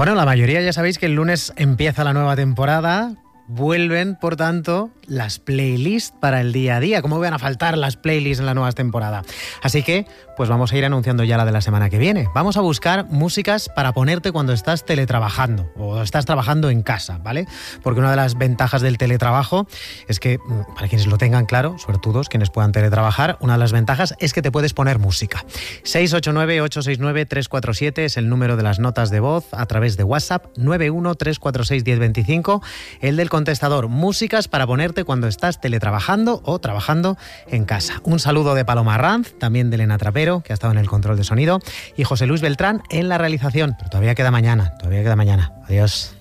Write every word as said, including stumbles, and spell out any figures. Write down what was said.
Bueno, la mayoría ya sabéis que el lunes empieza la nueva temporada. Vuelven, por tanto, las playlists para el día a día. ¿Cómo van a faltar las playlists en la nueva temporada? Así que, pues vamos a ir anunciando ya la de la semana que viene. Vamos a buscar músicas para ponerte cuando estás teletrabajando o estás trabajando en casa, ¿vale? Porque una de las ventajas del teletrabajo es que, para quienes lo tengan claro, suertudos, quienes puedan teletrabajar, una de las ventajas es que te puedes poner música. seis ocho nueve, ocho seis nueve, tres cuatro siete es el número de las notas de voz a través de WhatsApp, nueve uno tres cuatro seis uno cero dos cinco, el del contestador, músicas para ponerte cuando estás teletrabajando o trabajando en casa. Un saludo de Paloma Arranz, también de Elena Trapero, que ha estado en el control de sonido, y José Luis Beltrán en la realización. Pero todavía queda mañana, todavía queda mañana. Adiós.